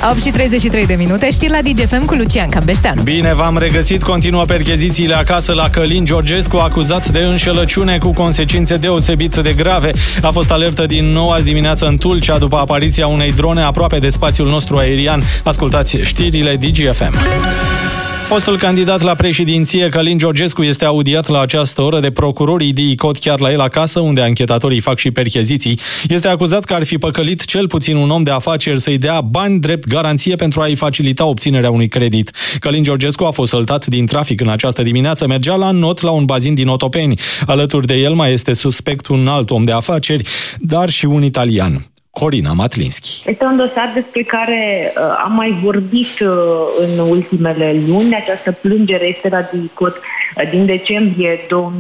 8:33, știri la DGFM cu Lucian Cambeșteanu. Bine v-am regăsit, continuă perchezițiile acasă la Călin Georgescu, acuzat de înșelăciune cu consecințe deosebit de grave. A fost alertă din nou azi dimineață în Tulcea după apariția unei drone aproape de spațiul nostru aerian. Ascultați știrile DGFM. Fostul candidat la președinție, Călin Georgescu, este audiat la această oră de procurorii DICOT chiar la el acasă, unde anchetatorii fac și percheziții. Este acuzat că ar fi păcălit cel puțin un om de afaceri să-i dea bani drept garanție pentru a-i facilita obținerea unui credit. Călin Georgescu a fost săltat din trafic în această dimineață, mergea la not la un bazin din Otopeni. Alături de el mai este suspect un alt om de afaceri, dar și un italian. Corina Matlinski. Este un dosar despre care am mai vorbit în ultimele luni. Această plângere este la DICOT din decembrie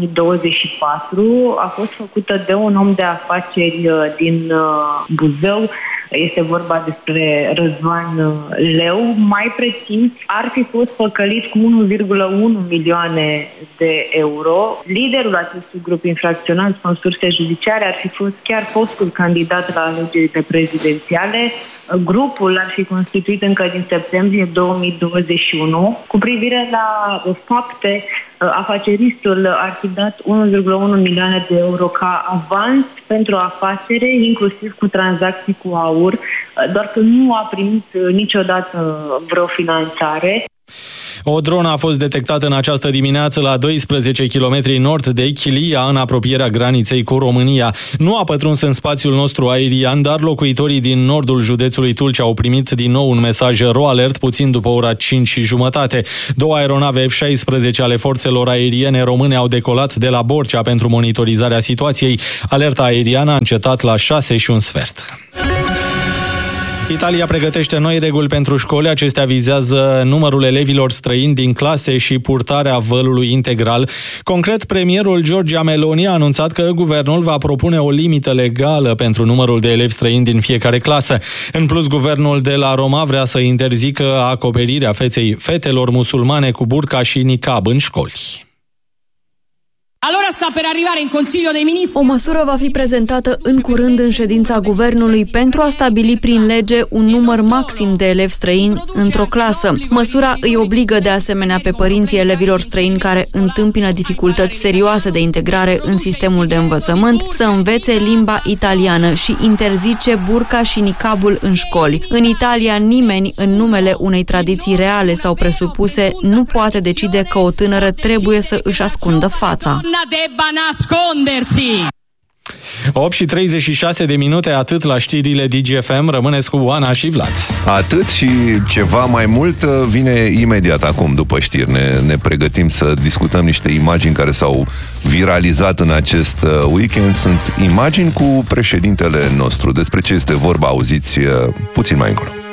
2024. A fost făcută de un om de afaceri din Buzău. Este vorba despre Răzvan Leu. Mai precis, ar fi fost păcălit cu 1,1 milioane de euro. Liderul acestui grup infracțional, spun surse judiciare, ar fi fost chiar fostul candidat la alegerile prezidențiale. Grupul ar fi constituit încă din septembrie 2021. Cu privire la fapte, afaceristul ar fi dat 1,1 milioane de euro ca avans pentru afacere, inclusiv cu tranzacții cu aur, doar că nu a primit niciodată vreo finanțare. O dronă a fost detectată în această dimineață la 12 km nord de Chilia, în apropierea graniței cu România. Nu a pătruns în spațiul nostru aerian, dar locuitorii din nordul județului Tulcea au primit din nou un mesaj ro-alert puțin după ora 5:30. Două aeronave F-16 ale forțelor aeriene române au decolat de la Borcea pentru monitorizarea situației. Alerta aeriană a încetat la 6:15. Italia pregătește noi reguli pentru școli. Acestea vizează numărul elevilor străini din clase și purtarea vălului integral. Concret, premierul Giorgia Meloni a anunțat că guvernul va propune o limită legală pentru numărul de elevi străini din fiecare clasă. În plus, guvernul de la Roma vrea să interzică acoperirea fetelor musulmane cu burca și niqab în școli. O măsură va fi prezentată în curând în ședința guvernului pentru a stabili prin lege un număr maxim de elevi străini într-o clasă. Măsura îi obligă de asemenea pe părinții elevilor străini care întâmpină dificultăți serioase de integrare în sistemul de învățământ să învețe limba italiană și interzice burca și niqabul în școli. În Italia, nimeni, în numele unei tradiții reale sau presupuse, nu poate decide că o tânără trebuie să își ascundă fața. 8:36, atât la știrile DGFM. Rămâneți cu Oana și Vlad. Atât și ceva mai mult vine imediat acum după știri. Ne pregătim să discutăm niște imagini care s-au viralizat în acest weekend. Sunt imagini cu președintele nostru. Despre ce este vorba, auziți puțin mai încolo.